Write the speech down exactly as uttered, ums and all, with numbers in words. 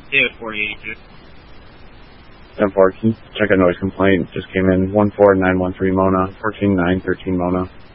David forty eighty-two. ten four, check a noise complaint. Just came in one four nine one three Mona, fourteen nine thirteen Mona.